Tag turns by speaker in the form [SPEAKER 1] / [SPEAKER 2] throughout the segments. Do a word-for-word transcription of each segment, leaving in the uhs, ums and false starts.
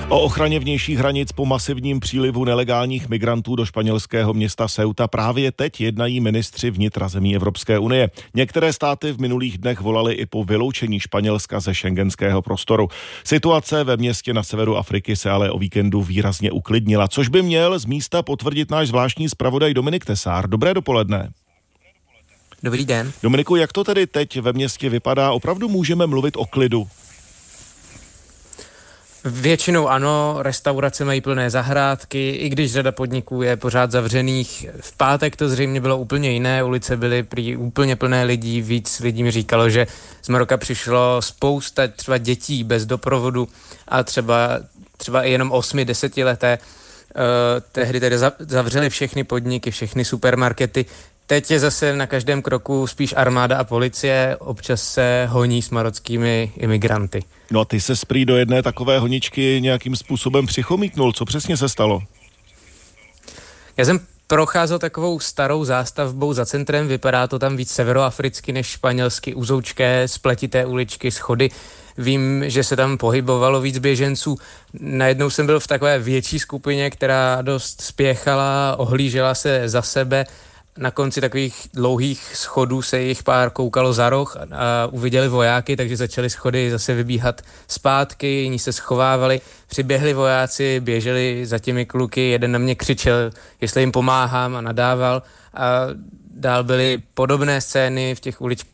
[SPEAKER 1] O ochraně vnějších hranic po masivním přílivu nelegálních migrantů do španělského města Ceuta právě teď jednají ministři vnitra zemí Evropské unie. Některé státy v minulých dnech volaly i po vyloučení Španělska ze schengenského prostoru. Situace ve městě na severu Afriky se ale o víkendu výrazně uklidnila, což by měl z místa potvrdit náš zvláštní zpravodaj Dominik Tesár. Dobré dopoledne.
[SPEAKER 2] Dobrý den.
[SPEAKER 1] Dominiku, jak to tedy teď ve městě vypadá? Opravdu můžeme mluvit o klidu?
[SPEAKER 2] Většinou ano, restaurace mají plné zahrádky, i když řada podniků je pořád zavřených. V pátek to zřejmě bylo úplně jiné, ulice byly prý úplně plné lidí, víc lidí mi říkalo, že z Maroka přišlo spousta třeba dětí bez doprovodu a třeba, třeba i jenom osmi, desetileté. Uh, tehdy tedy zavřeli všechny podniky, všechny supermarkety. Teď je zase na každém kroku spíš armáda a policie, občas se honí s marockými imigranty.
[SPEAKER 1] No a ty se sprý do jedné takové honičky nějakým způsobem přichomítnul. Co přesně se stalo?
[SPEAKER 2] Já jsem procházel takovou starou zástavbou za centrem, vypadá to tam víc severoafricky než španělsky, uzoučké, spletité uličky, schody. Vím, že se tam pohybovalo víc běženců. Najednou jsem byl v takové větší skupině, která dost spěchala, ohlížela se za sebe. Na konci takových dlouhých schodů se jich pár koukalo za roh a uviděli vojáky, takže začali schody zase vybíhat zpátky, jiní se schovávali. Přiběhli vojáci, běželi za těmi kluky, jeden na mě křičel, jestli jim pomáhám a nadával. A dál byly podobné scény v těch uličkách.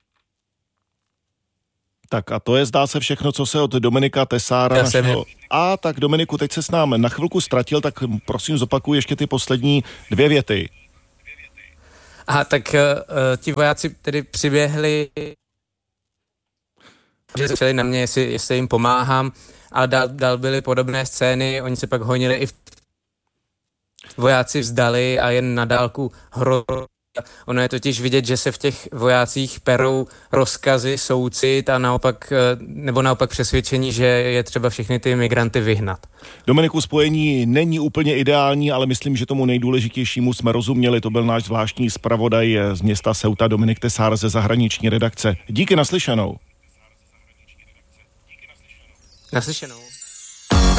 [SPEAKER 1] Tak a to je, zdá se, všechno, co se od Dominika Tesára našeho... A tak Dominiku, teď se s námi na chvilku ztratil, tak prosím zopakuj ještě ty poslední dvě věty.
[SPEAKER 2] Aha, tak uh, ti vojáci tedy přiběhli, že začali na mě, jestli, jestli jim pomáhám, ale dál, dál byly podobné scény, oni se pak honili i v... vojáci vzdali a jen na dálku hro... Ono je totiž vidět, že se v těch vojácích perou rozkazy, soucit a naopak, nebo naopak přesvědčení, že je třeba všechny ty migranty vyhnat.
[SPEAKER 1] Dominiku, spojení není úplně ideální, ale myslím, že tomu nejdůležitějšímu jsme rozuměli. To byl náš zvláštní zpravodaj z města Ceuta Dominik Tesár ze zahraniční redakce. Díky, naslyšenou.
[SPEAKER 2] Naslyšenou.